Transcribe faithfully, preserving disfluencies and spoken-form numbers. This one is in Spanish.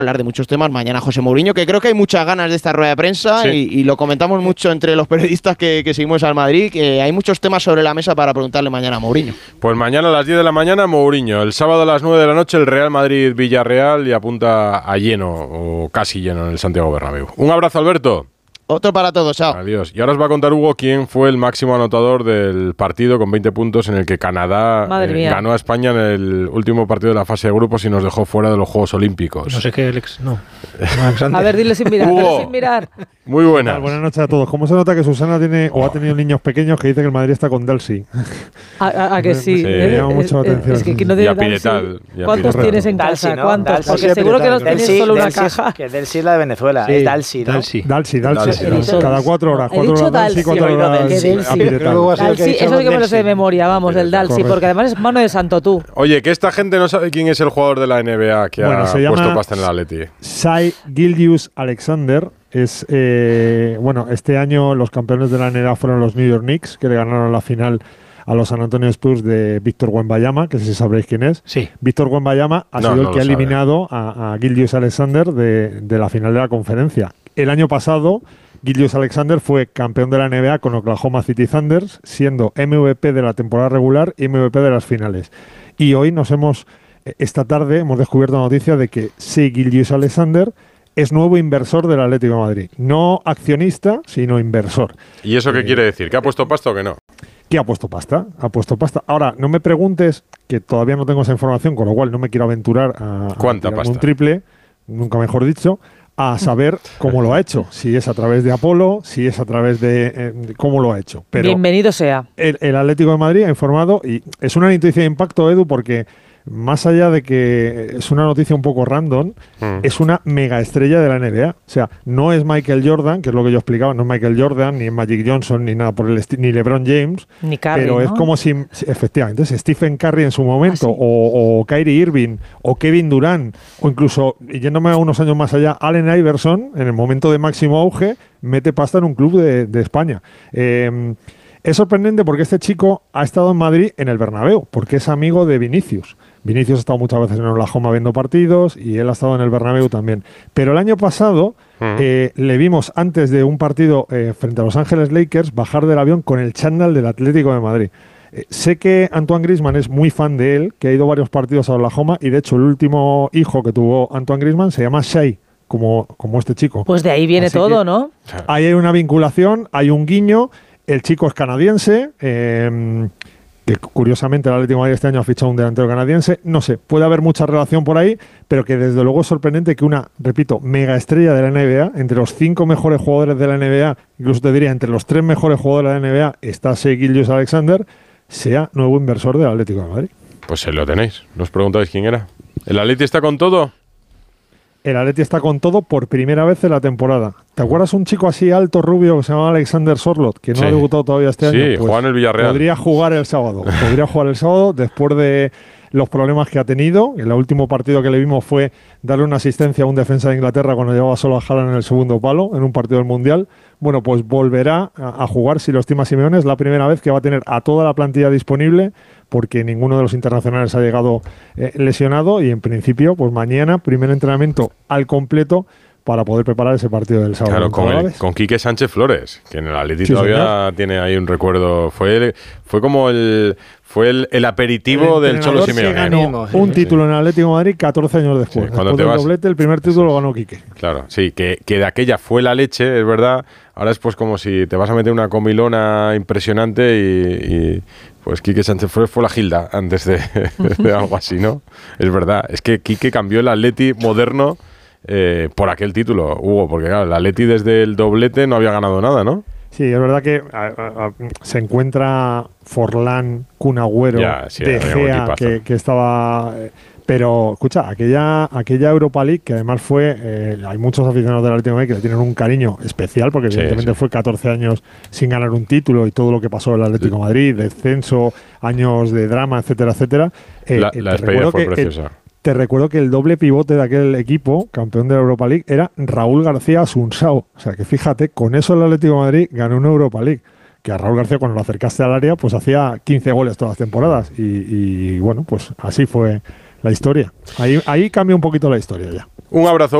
hablar de muchos temas. Mañana José Mourinho, que creo que hay muchas ganas de esta rueda de prensa, sí. y, y lo comentamos mucho entre los periodistas que, que seguimos al Madrid, que hay muchos temas sobre la mesa para preguntarle mañana a Mourinho. Pues mañana a las diez de la mañana Mourinho, el sábado a las nueve de la noche el Real Madrid-Villarreal y apunta a lleno o casi lleno en el Santiago Bernabéu. Un abrazo, Alberto. Otro para todos, chao. Adiós. Y ahora os va a contar Hugo quién fue el máximo anotador del partido con veinte puntos en el que Canadá eh, ganó a España en el último partido de la fase de grupos y nos dejó fuera de los Juegos Olímpicos. No sé qué, Alex, no. A ver, dile sin mirar, Hugo, dile sin mirar. Muy buenas. Buenas noches a todos. ¿Cómo se nota que Susana tiene o ha tenido niños pequeños que dice que el Madrid está con Delsi? A, a, a que sí. sí. Me llama mucho la atención. Es que aquí no tiene Piretal, ¿Cuántos Piretal. tienes en casa? Dalsi, ¿no? ¿Cuántos? Dalsi. Porque Sí, seguro que Piretal. los tenéis Delsi, solo una Delsi caja. Es, que Delsi es la de Venezuela. Sí, es Dalsi, ¿no? Dalsi. Dalsi, Dalsi. Dalsi, Dalsi. Cada cuatro horas. He Cuatro dicho horas Dalsi, Dalsi. cuatro Sí, horas que Delsi. a Piretal. Dalsi, eso sí que me lo sé de memoria, vamos, del Dalsi, Correcto. porque además es mano de santo tú. Oye, que esta gente no sabe quién es el jugador de la N B A que Bueno, ha se puesto llama pasta en el Atleti. Shai Gilgeous-Alexander. Es, eh, bueno, este año los campeones de la N B A fueron los New York Knicks, que le ganaron la final a los San Antonio Spurs de Víctor Wembanyama, que si sabréis quién es. Sí. Víctor Wembanyama ha No, sido no el que lo ha sabe. eliminado a, a Gilgeous-Alexander de, de la final de la conferencia. El año pasado, Gilgeous-Alexander fue campeón de la N B A con Oklahoma City Thunders, siendo M V P de la temporada regular y M V P de las finales. Y hoy nos hemos, esta tarde, hemos descubierto la noticia de que Shai Gilgeous-Alexander es nuevo inversor del Atlético de Madrid. No accionista, sino inversor. ¿Y eso qué Eh, quiere decir? ¿Que ha puesto pasta o que no? ¿Qué ha puesto pasta? Ha puesto pasta. Ahora, no me preguntes, que todavía no tengo esa información, con lo cual no me quiero aventurar a, a ¿Cuánta tirarme pasta? un triple, nunca mejor dicho, a saber cómo lo ha hecho. Si es a través de Apolo, si es a través de, eh, de cómo lo ha hecho. Pero Bienvenido sea. el, el Atlético de Madrid ha informado, y es una noticia de impacto, Edu, porque más allá de que es una noticia un poco random, Mm. es una mega estrella de la N B A. O sea, no es Michael Jordan, que es lo que yo explicaba, no es Michael Jordan, ni Magic Johnson, ni nada por el estilo, ni LeBron James. Ni Curry, Pero ¿no? es como si, si- efectivamente, si Stephen Curry en su momento, Ah, sí. o, o Kyrie Irving, o Kevin Durant, o incluso, y yéndome a unos años más allá, Allen Iverson, en el momento de máximo auge, mete pasta en un club de, de España. Eh, es sorprendente porque este chico ha estado en Madrid en el Bernabéu, porque es amigo de Vinicius. Vinicius ha estado muchas veces en Oklahoma viendo partidos y él ha estado en el Bernabéu también. Pero el año pasado Mm. eh, le vimos antes de un partido eh, frente a Los Ángeles Lakers bajar del avión con el chándal del Atlético de Madrid. Eh, sé que Antoine Griezmann es muy fan de él, que ha ido varios partidos a Oklahoma y de hecho el último hijo que tuvo Antoine Griezmann se llama Shai, como, como este chico. Pues de ahí viene Así todo, que ¿no? Ahí hay una vinculación, hay un guiño. El chico es canadiense, eh, que curiosamente el Atlético de Madrid este año ha fichado un delantero canadiense. No sé, puede haber mucha relación por ahí, pero que desde luego es sorprendente que una, repito, mega estrella de la N B A, entre los cinco mejores jugadores de la N B A, incluso te diría entre los tres mejores jugadores de la N B A, está Shai Gilgeous-Alexander, sea nuevo inversor del Atlético de Madrid. Pues se lo tenéis. ¿No os preguntáis quién era? ¿El Atleti está con todo? El Atleti está con todo por primera vez en la temporada. ¿Te acuerdas un chico así alto, rubio, que se llamaba Alexander Sorloth, que no Sí. ha debutado todavía este Sí, año? jugaba en el Villarreal. Podría jugar el sábado. Podría jugar el sábado después de los problemas que ha tenido. El último partido que le vimos fue darle una asistencia a un defensa de Inglaterra cuando llevaba solo a Haaland en el segundo palo, en un partido del Mundial. Bueno, pues volverá a, a jugar, si lo estima Simeone. Es la primera vez que va a tener a toda la plantilla disponible, porque ninguno de los internacionales ha llegado eh, lesionado, y en principio, pues mañana, primer entrenamiento al completo para poder preparar ese partido del sábado. Claro, con, el- Alaves. con Quique Sánchez Flores, que en el Atleti Sí, todavía señor. tiene ahí un recuerdo. Fue el- fue como el fue el, el aperitivo El del Cholo entrenador que Simeone. ganó Mismo, sí, un sí. título en el Atlético de Madrid catorce años después. Sí, cuando después te del vas- doblete, el primer título lo ganó Quique. Claro, sí, que, que de aquella fue la leche, es verdad. Ahora es pues como si te vas a meter una comilona impresionante y, y, pues Quique Sánchez Flores fue la Gilda antes de, de algo así, ¿no? Es verdad, es que Quique cambió el Atleti moderno eh, por aquel título, Hugo, porque claro, el Atleti desde el doblete no había ganado nada, ¿no? Sí, es verdad que a, a, a, se encuentra Forlán, Kun Agüero, Ya, sí, De había un Gea, equipazo. que, que estaba... eh, Pero, escucha, aquella, aquella Europa League, que además fue... eh, hay muchos aficionados del Atlético de Madrid que le tienen un cariño especial, porque Sí, evidentemente sí. fue catorce años sin ganar un título y todo lo que pasó en el Atlético de Madrid, descenso, años de drama, etcétera, etcétera. Eh, La, eh, la te despedida recuerdo fue que el- preciosa. Te recuerdo que el doble pivote de aquel equipo, campeón de la Europa League, era Raúl García Asunsao. O sea que fíjate, con eso el Atlético de Madrid ganó una Europa League. Que a Raúl García, cuando lo acercaste al área, pues hacía quince goles todas las temporadas. Y, y bueno, pues así fue la historia. Ahí, ahí cambia un poquito la historia ya. Un abrazo.